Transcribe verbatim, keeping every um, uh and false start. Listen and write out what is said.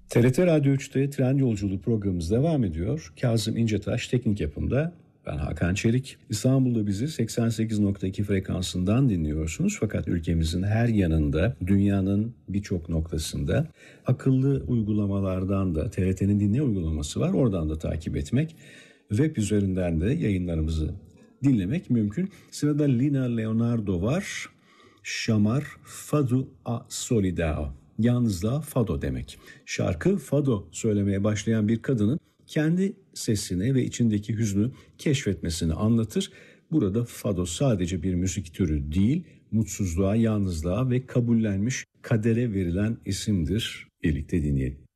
T R T Radyo üçte Tren Yolculuğu programımız devam ediyor. Kazım İncetaş teknik yapımda, ben Hakan Çelik. İstanbul'da bizi seksen sekiz nokta iki frekansından dinliyorsunuz. Fakat ülkemizin her yanında, dünyanın birçok noktasında akıllı uygulamalardan da T R T'nin dinle uygulaması var. Oradan da takip etmek, web üzerinden de yayınlarımızı dinlemek mümkün. Sırada Lina Leonardo var. Chamar Fado a Solidão. Yalnızlığa fado demek. Şarkı fado söylemeye başlayan bir kadının kendi sesini ve içindeki hüznü keşfetmesini anlatır. Burada fado sadece bir müzik türü değil, mutsuzluğa, yalnızlığa ve kabullenmiş kadere verilen isimdir. Birlikte dinleyelim.